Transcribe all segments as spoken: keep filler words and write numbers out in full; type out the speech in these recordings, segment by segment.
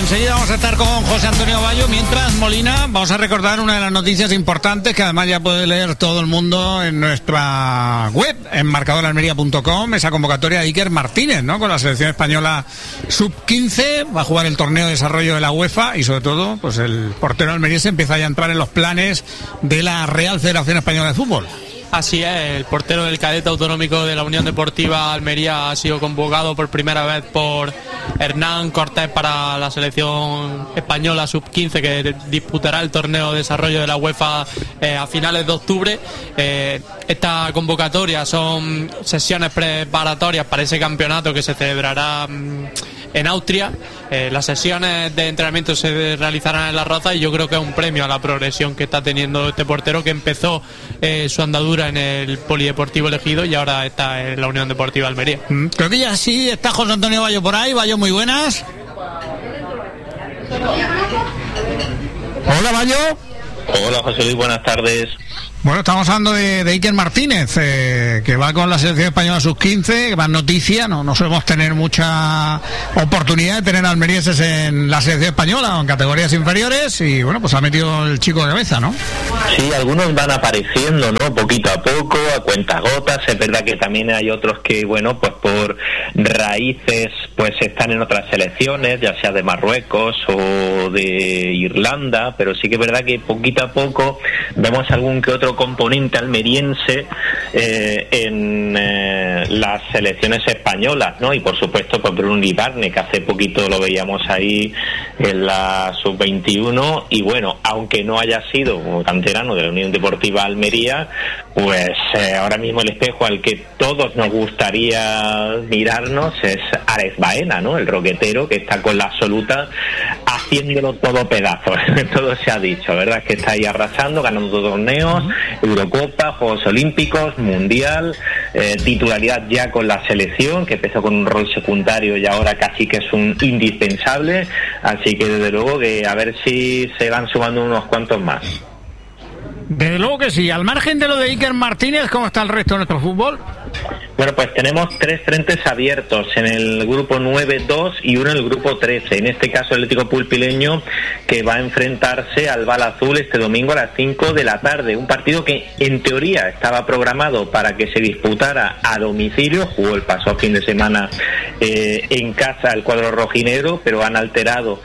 enseguida vamos a estar con José Antonio Bayo. Mientras, Molina, vamos a recordar una de las noticias importantes que además ya puede leer todo el mundo en nuestra web, en marcador almería punto com, esa convocatoria de Iker Martínez, ¿no? Con la selección española sub quince, va a jugar el torneo de desarrollo de la UEFA y sobre todo, pues el portero almeriense empieza ya a entrar en los planes de la Real Federación Española de Fútbol. Así es, el portero del cadete autonómico de la Unión Deportiva Almería ha sido convocado por primera vez por Hernán Cortés para la selección española sub quince que disputará el torneo de desarrollo de la UEFA eh, a finales de octubre. Eh, esta convocatoria son sesiones preparatorias para ese campeonato que se celebrará mmm, en Austria. Eh, las sesiones de entrenamiento se realizarán en La Roza y yo creo que es un premio a la progresión que está teniendo este portero, que empezó eh, su andadura en el Polideportivo Elegido y ahora está en la Unión Deportiva Almería. Mm, creo que ya sí está José Antonio Bayo por ahí. Bayo, muy buenas. Hola, Bayo. Hola, José Luis, buenas tardes. Bueno, estamos hablando de, de Iker Martínez, eh, que va con la selección española sub quince, más noticia, no, no solemos tener mucha oportunidad de tener almerienses en la selección española o en categorías inferiores y bueno, pues ha metido el chico de cabeza, ¿no? Sí, algunos van apareciendo, ¿no? Poquito a poco, a cuentagotas. Es verdad que también hay otros que, bueno, pues por raíces, pues están en otras selecciones, ya sea de Marruecos o de Irlanda, pero sí que es verdad que poquito a poco vemos algún que otro componente almeriense eh, en eh, las selecciones españolas, ¿no? Y por supuesto pues Bruno Ibarne, que hace poquito lo veíamos ahí en la sub veintiuno, y bueno, aunque no haya sido como canterano de la Unión Deportiva Almería, pues eh, ahora mismo el espejo al que todos nos gustaría mirarnos es Alex Baena, ¿no? El roquetero que está con la absoluta haciéndolo todo pedazos. Todo se ha dicho, ¿verdad? Es que está ahí arrasando, ganando torneos, Eurocopa, Juegos Olímpicos, Mundial, eh, titularidad ya con la selección, que empezó con un rol secundario y ahora casi que es un indispensable, así que desde luego que a ver si se van sumando unos cuantos más. Desde luego que sí. Al margen de lo de Iker Martínez, ¿cómo está el resto de nuestro fútbol? Bueno, pues tenemos tres frentes abiertos en el grupo nueve dos y uno en el grupo trece. En este caso, el Atlético Pulpileño, que va a enfrentarse al Bala Azul este domingo a las cinco de la tarde. Un partido que, en teoría, estaba programado para que se disputara a domicilio. Jugó el pasado fin de semana eh, en casa el cuadro rojinegro, pero han alterado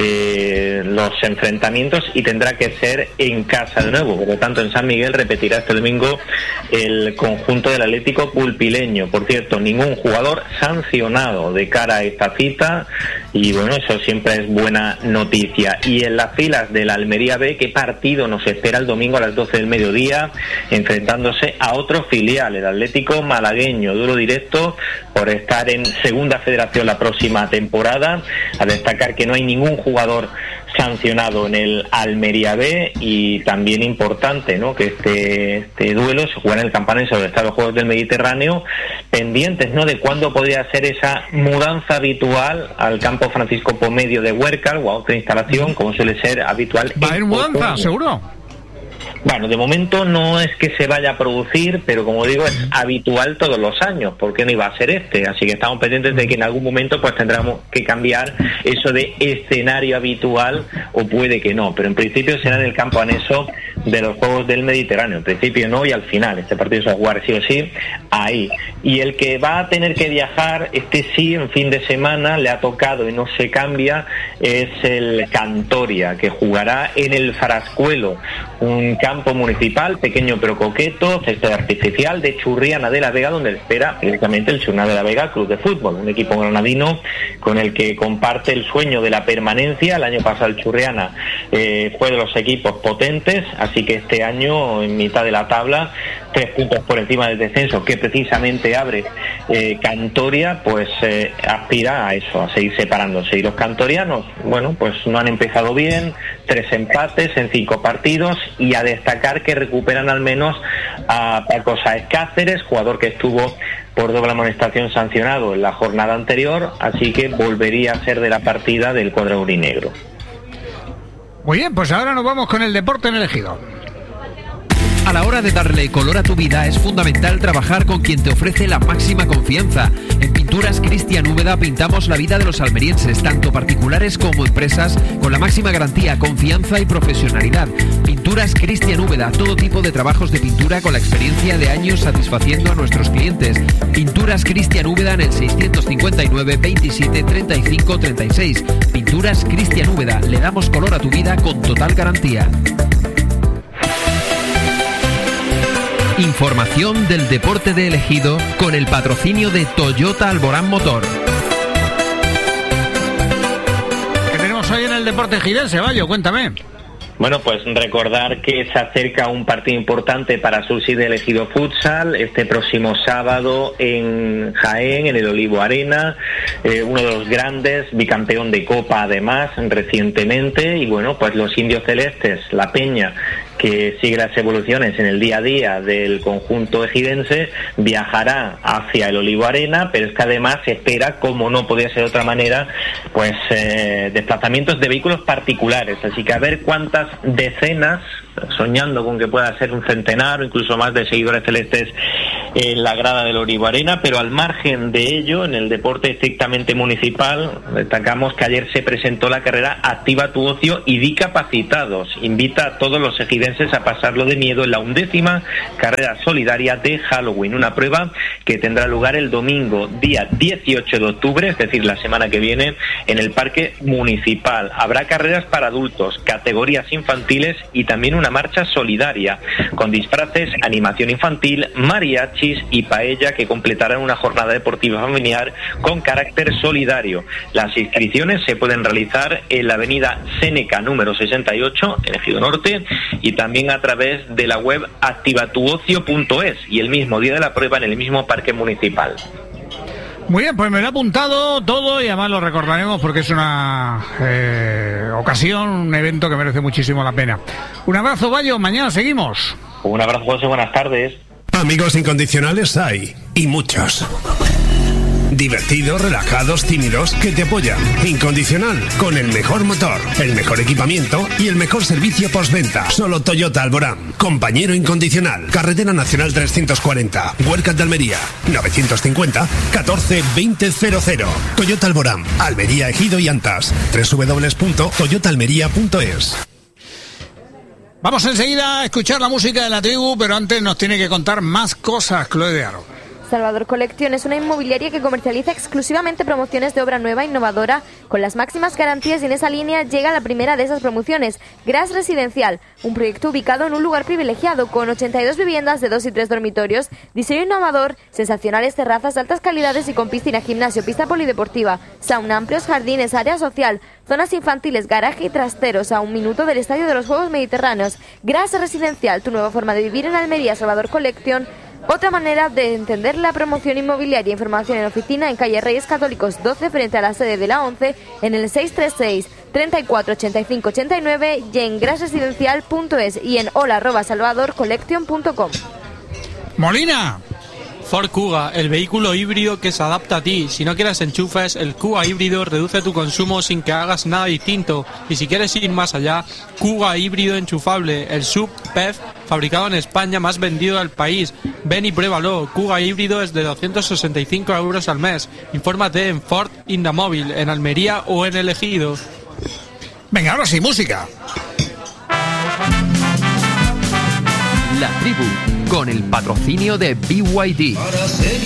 eh, los enfrentamientos y tendrá que ser en casa de nuevo. Por lo tanto, en San Miguel repetirá este domingo el conjunto del Atlético Pulpileño. Por cierto, ningún jugador sancionado de cara a esta cita y bueno, eso siempre es buena noticia. Y en las filas de la Almería B, ¿qué partido nos espera el domingo a las doce del mediodía? Enfrentándose a otro filial, el Atlético Malagueño, duro directo por estar en Segunda Federación la próxima temporada. A destacar que no hay ningún jugador sancionado en el Almería B y también importante, ¿no?, que este, este duelo se jugará en el Campanario sobre los Juegos del Mediterráneo, pendientes, ¿no?, de cuándo podría ser esa mudanza habitual al campo Francisco Pomedio de Huércal o a otra instalación, como suele ser habitual. ¿Va a haber mudanza, seguro? Bueno, de momento no es que se vaya a producir, pero como digo, es habitual todos los años, porque no iba a ser este, así que estamos pendientes de que en algún momento pues tendremos que cambiar eso de escenario habitual, o puede que no, pero en principio será en el campo anexo de los Juegos del Mediterráneo, en principio no, y al final este partido se va a jugar sí o sí ahí. Y el que va a tener que viajar, este sí, en fin de semana, le ha tocado y no se cambia, es el Cantoria, que jugará en el Frascuelo, un campo municipal, pequeño pero coqueto, césped artificial de Churriana de la Vega, donde espera directamente el Churriana de la Vega Club de Fútbol, un equipo granadino con el que comparte el sueño de la permanencia. El año pasado el Churriana eh, fue de los equipos potentes, así que este año en mitad de la tabla, tres puntos por encima del descenso que precisamente abre eh, Cantoria, pues eh, aspira a eso, a seguir separándose. Y los cantorianos, bueno, pues no han empezado bien, tres empates en cinco partidos, y a destacar que recuperan al menos a Paco Sáez Cáceres, jugador que estuvo por doble amonestación sancionado en la jornada anterior, así que volvería a ser de la partida del cuadro aurinegro. Muy bien, pues ahora nos vamos con el deporte en el Ejido. A la hora de darle color a tu vida es fundamental trabajar con quien te ofrece la máxima confianza. En Pinturas Cristian Úbeda pintamos la vida de los almerienses, tanto particulares como empresas, con la máxima garantía, confianza y profesionalidad. Pinturas Cristian Úbeda, todo tipo de trabajos de pintura con la experiencia de años satisfaciendo a nuestros clientes. Pinturas Cristian Úbeda en el seiscientos cincuenta y nueve veintisiete treinta y cinco treinta y seis. Pinturas Cristian Úbeda, le damos color a tu vida con total garantía. Información del deporte de El Ejido con el patrocinio de Toyota Alborán Motor. ¿Qué tenemos hoy en el deporte ejidense, Bayo? Cuéntame. Bueno, pues recordar que se acerca un partido importante para Sursi del Ejido Futsal este próximo sábado en Jaén, en el Olivo Arena, eh, uno de los grandes, bicampeón de Copa además recientemente, y bueno, pues los indios celestes, la Peña, que sigue las evoluciones en el día a día del conjunto ejidense, viajará hacia el Olivo Arena, pero es que además se espera, como no podía ser de otra manera, pues eh, desplazamientos de vehículos particulares, así que a ver cuántas decenas, soñando con que pueda ser un centenar o incluso más de seguidores celestes en la grada del Olivo Arena, pero al margen de ello, en el deporte estrictamente municipal, destacamos que ayer se presentó la carrera Activa tu Ocio y Discapacitados. Invita a todos los ejidenses a pasarlo de miedo en la undécima carrera solidaria de Halloween, una prueba que tendrá lugar el domingo, día dieciocho de octubre, es decir, la semana que viene, en el Parque Municipal. Habrá carreras para adultos, categorías infantiles y también una marcha solidaria, con disfraces, animación infantil, mariachi y paella, que completarán una jornada deportiva familiar con carácter solidario. Las inscripciones se pueden realizar en la avenida Séneca número sesenta y ocho, en Ejido Norte, y también a través de la web activatuocio punto es, y el mismo día de la prueba en el mismo parque municipal. Muy bien, pues me lo he apuntado todo y además lo recordaremos porque es una eh, ocasión, un evento que merece muchísimo la pena. Un abrazo, Bayo, mañana seguimos. Un abrazo, José, buenas tardes. Amigos incondicionales hay, y muchos. Divertidos, relajados, tímidos, que te apoyan. Incondicional, con el mejor motor, el mejor equipamiento y el mejor servicio postventa. Solo Toyota Alborán. Compañero Incondicional. Carretera Nacional trescientos cuarenta. Huercas de Almería. novecientos cincuenta catorce veinte cero cero. Toyota Alborán. Almería, Ejido y Antas. doble u doble u doble u punto toyota almería punto es. Vamos enseguida a escuchar la música de la tribu, pero antes nos tiene que contar más cosas, Chloe de Aro. Salvador Collection es una inmobiliaria que comercializa exclusivamente promociones de obra nueva innovadora con las máximas garantías, y en esa línea llega la primera de esas promociones, Gras Residencial, un proyecto ubicado en un lugar privilegiado con ochenta y dos viviendas de dos y tres dormitorios, diseño innovador, sensacionales terrazas de altas calidades y con piscina, gimnasio, pista polideportiva, sauna, amplios jardines, área social, zonas infantiles, garaje y trasteros a un minuto del Estadio de los Juegos Mediterráneos. Gras Residencial, tu nueva forma de vivir en Almería. Salvador Collection. Otra manera de entender la promoción inmobiliaria. Información en oficina en calle Reyes Católicos doce, frente a la sede de la ONCE, en el seis tres seis, treinta y cuatro, ochenta y cinco, ochenta y nueve, y en grasresidencial punto es y en hola arroba salvador collection punto com. Molina. Ford Kuga, el vehículo híbrido que se adapta a ti. Si no quieres enchufes, el Kuga híbrido reduce tu consumo sin que hagas nada distinto. Y si quieres ir más allá, Kuga híbrido enchufable, el sub P E F fabricado en España más vendido del país. Ven y pruébalo. Kuga híbrido es de doscientos sesenta y cinco euros al mes. Infórmate en Ford Indamóvil, en Almería o en El Ejido. Venga, ahora sí, música. La tribu, con el patrocinio de B Y D.